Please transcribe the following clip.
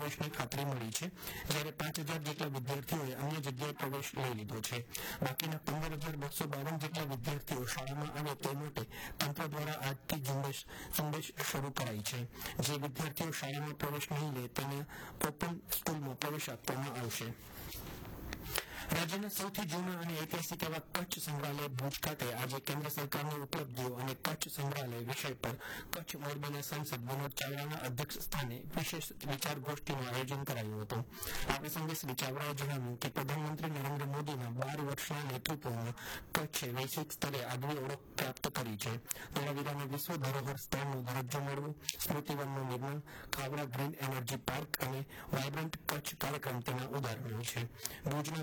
પ્રવેશની ખાતરી મળી છે, જ્યારે 5,000 જેટલા વિદ્યાર્થીઓએ અન્ય જગ્યાએ પ્રવેશ લઈ લીધો છે. બાકીના 15,252 જેટલા વિદ્યાર્થીઓ શાળામાં આવે તે માટે તંત્ર દ્વારા આજથી ઝુંબેશ શરૂ કરાઈ છે. જે વિદ્યાર્થીઓ શાળામાં પ્રવેશ નહીં લે તેને ઓપન સ્કૂલમાં પ્રવેશ આપવામાં આવશે. રાજ્યના સૌથી જૂના અને ઐતિહાસિક એવા કચ્છ સંગ્રહાલય ભુજ ખાતે આજે કેન્દ્ર સરકારની ઉપલબ્ધિઓ અને કચ્છ સંગ્રહાલય વિષય પર કચ્છ મોરબીના સાંસદ વિનોદ ચાવડાના અધ્યક્ષ સ્થાને વિશેષ વિચાર ગોષ્ઠીનું આયોજન કરાયું હતું. આ પ્રસંગે શ્રી ચાવડાએ જણાવ્યું કે પ્રધાનમંત્રી નરેન્દ્ર મોદીના 12 વર્ષના નેતૃત્વમાં કચ્છે વૈશ્વિક સ્તરે આગવી ઓળખ પ્રાપ્ત કરી છે. ધોળાવીરાને વિશ્વ ધરોહર સ્થળનો દરજ્જો મળવો, સ્મૃતિવનનું નિર્માણ, ખાવડા ગ્રીન એનર્જી પાર્ક અને વાયબ્રન્ટ કચ્છ કાર્યક્રમ તેના ઉદાહરણો છે. ભુજના